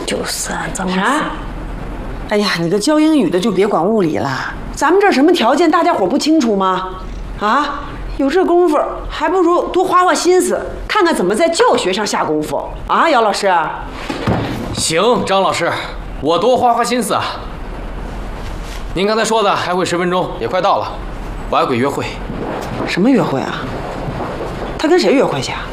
就是啊，怎么啥？哎呀，你个教英语的就别管物理了。咱们这什么条件，大家伙不清楚吗？啊，有这功夫，还不如多花花心思，看看怎么在教学上下功夫啊，姚老师。 行，张老师，我多花花心思啊。您刚才说的开会10分钟也快到了，我还有个约会。 什么约会啊？他跟谁约会去啊？